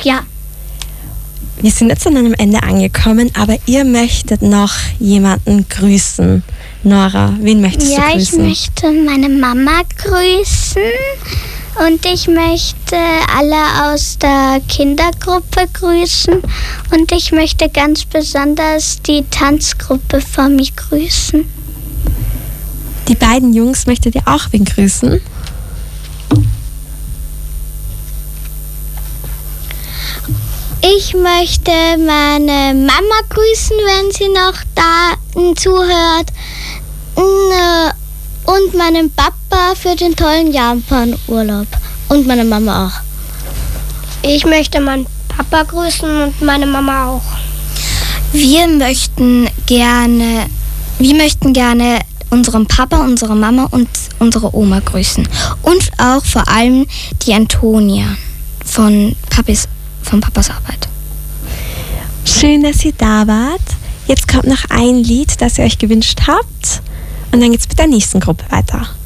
Ja. Wir sind jetzt an einem Ende angekommen, aber ihr möchtet noch jemanden grüßen. Nora, wen möchtest du grüßen? Ja, ich möchte meine Mama grüßen und ich möchte alle aus der Kindergruppe grüßen und ich möchte ganz besonders die Tanzgruppe von mir grüßen. Die beiden Jungs möchtet ihr auch wen grüßen? Ich möchte meine Mama grüßen, wenn sie noch da zuhört. Und meinen Papa für den tollen Japan-Urlaub. Und meine Mama auch. Ich möchte meinen Papa grüßen und meine Mama auch. Wir möchten gerne unseren Papa, unsere Mama und unsere Oma grüßen. Und auch vor allem die Antonia von Papas Arbeit. Schön, dass ihr da wart. Jetzt kommt noch ein Lied, das ihr euch gewünscht habt. Und dann geht's mit der nächsten Gruppe weiter.